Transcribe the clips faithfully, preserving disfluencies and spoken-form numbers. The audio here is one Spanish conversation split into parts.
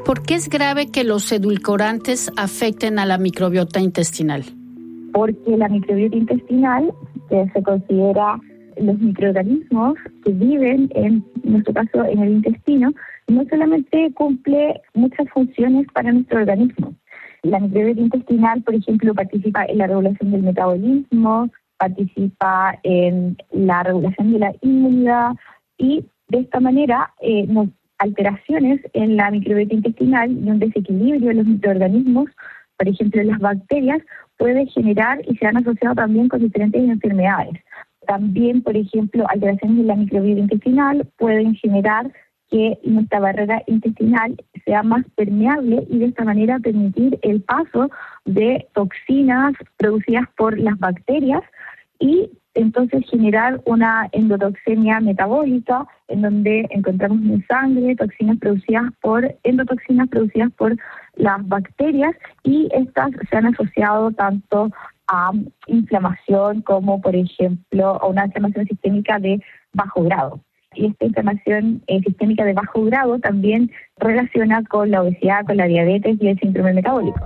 ¿Por qué es grave que los edulcorantes afecten a la microbiota intestinal? Porque la microbiota intestinal, que se considera los microorganismos que viven, en nuestro caso, en el intestino, no solamente cumple muchas funciones para nuestro organismo. La microbiota intestinal, por ejemplo, participa en la regulación del metabolismo, participa en la regulación de la inmunidad y de esta manera eh, nos alteraciones en la microbiota intestinal y un desequilibrio de los microorganismos, por ejemplo, las bacterias, puede generar y se han asociado también con diferentes enfermedades. También, por ejemplo, alteraciones en la microbiota intestinal pueden generar que nuestra barrera intestinal sea más permeable y de esta manera permitir el paso de toxinas producidas por las bacterias y entonces generar una endotoxemia metabólica en donde encontramos en sangre toxinas producidas por endotoxinas producidas por las bacterias y estas se han asociado tanto a inflamación como, por ejemplo, a una inflamación sistémica de bajo grado. Y esta inflamación eh, sistémica de bajo grado también relaciona con la obesidad, con la diabetes y el síndrome metabólico.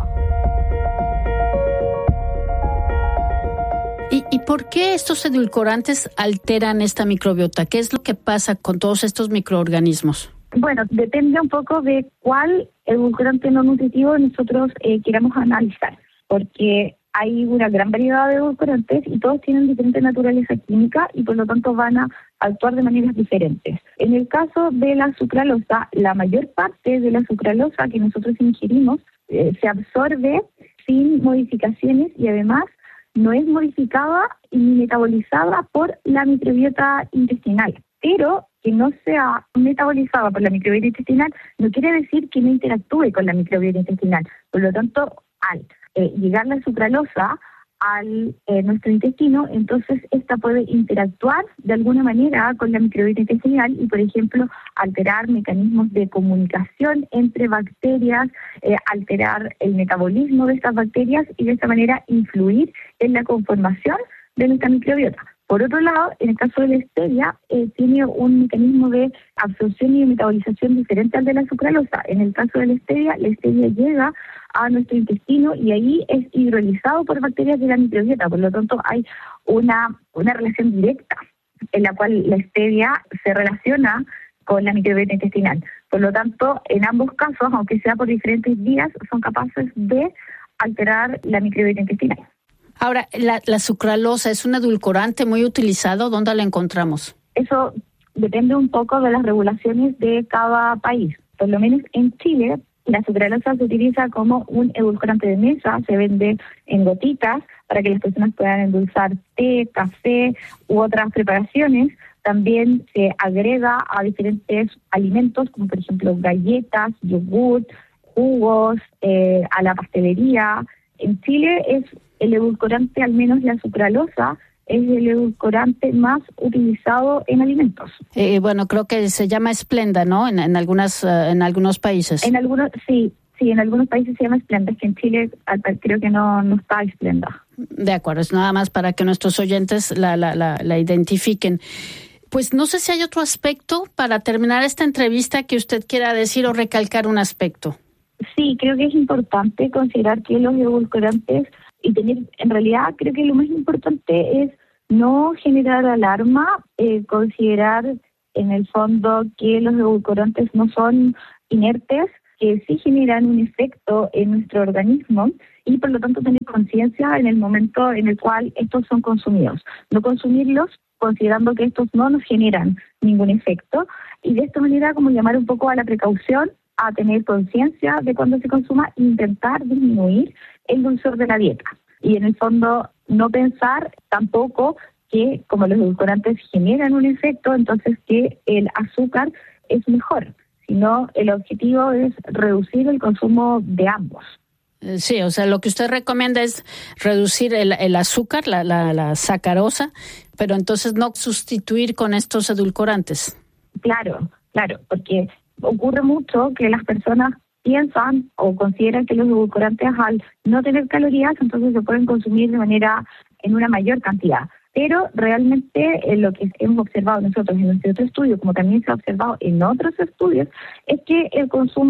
¿Y, ¿Y por qué estos edulcorantes alteran esta microbiota? ¿Qué es lo que pasa con todos estos microorganismos? Bueno, depende un poco de cuál edulcorante no nutritivo nosotros eh, queramos analizar, porque hay una gran variedad de edulcorantes y todos tienen diferente naturaleza química y por lo tanto van a actuar de maneras diferentes. En el caso de la sucralosa, la mayor parte de la sucralosa que nosotros ingerimos eh, se absorbe sin modificaciones y además no es modificada y metabolizada por la microbiota intestinal. Pero que no sea metabolizada por la microbiota intestinal no quiere decir que no interactúe con la microbiota intestinal. Por lo tanto, al eh, llegar la sucralosa al eh, nuestro intestino, entonces esta puede interactuar de alguna manera con la microbiota intestinal y, por ejemplo, alterar mecanismos de comunicación entre bacterias, eh, alterar el metabolismo de estas bacterias y de esta manera influir en la conformación de nuestra microbiota. Por otro lado, en el caso de la stevia, eh, tiene un mecanismo de absorción y de metabolización diferente al de la sucralosa. En el caso de la stevia, la stevia llega a nuestro intestino y ahí es hidrolizado por bacterias de la microbiota. Por lo tanto, hay una, una relación directa en la cual la stevia se relaciona con la microbiota intestinal. Por lo tanto, en ambos casos, aunque sea por diferentes vías, son capaces de alterar la microbiota intestinal. Ahora, la, la sucralosa es un edulcorante muy utilizado. ¿Dónde la encontramos? Eso depende un poco de las regulaciones de cada país. Por lo menos en Chile, la sucralosa se utiliza como un edulcorante de mesa, se vende en gotitas para que las personas puedan endulzar té, café u otras preparaciones. También se agrega a diferentes alimentos, como por ejemplo galletas, yogur, jugos, eh, a la pastelería. En Chile es el edulcorante, al menos la sucralosa, es el edulcorante más utilizado en alimentos. Eh, bueno, creo que se llama Splenda, ¿no? En, en algunas uh, en algunos países. En algunos, sí, sí, en algunos países se llama Splenda, es que en Chile creo que no, no está Splenda. De acuerdo, es nada más para que nuestros oyentes la, la, la, la identifiquen. Pues no sé si hay otro aspecto para terminar esta entrevista que usted quiera decir o recalcar un aspecto. Sí, creo que es importante considerar que los edulcorantes y tener, en realidad creo que lo más importante es no generar alarma, eh, considerar en el fondo que los edulcorantes no son inertes, que sí generan un efecto en nuestro organismo y por lo tanto tener conciencia en el momento en el cual estos son consumidos. No consumirlos considerando que estos no nos generan ningún efecto y de esta manera como llamar un poco a la precaución, a tener conciencia de cuando se consuma e intentar disminuir el dulzor de la dieta. Y en el fondo no pensar tampoco que como los edulcorantes generan un efecto, entonces que el azúcar es mejor, sino el objetivo es reducir el consumo de ambos. Sí, o sea, lo que usted recomienda es reducir el, el azúcar, la, la, la sacarosa, pero entonces no sustituir con estos edulcorantes. Claro, claro, porque ocurre mucho que las personas piensan o consideran que los edulcorantes al no tener calorías entonces se pueden consumir de manera en una mayor cantidad. Pero realmente eh, lo que hemos observado nosotros en nuestro estudio, como también se ha observado en otros estudios, es que el consumo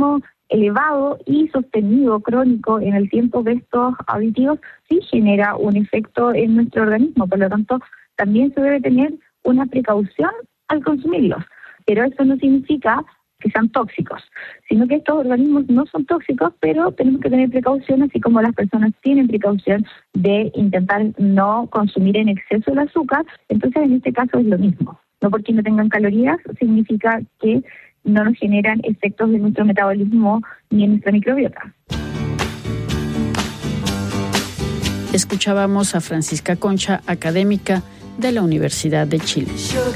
elevado y sostenido, crónico, en el tiempo de estos aditivos, sí genera un efecto en nuestro organismo. Por lo tanto, también se debe tener una precaución al consumirlos. Pero eso no significa que sean tóxicos, sino que estos organismos no son tóxicos, pero tenemos que tener precaución, así como las personas tienen precaución de intentar no consumir en exceso el azúcar. Entonces, en este caso es lo mismo. No porque no tengan calorías significa que no nos generan efectos de nuestro metabolismo ni en nuestra microbiota. Escuchábamos a Francisca Concha, académica de la Universidad de Chile.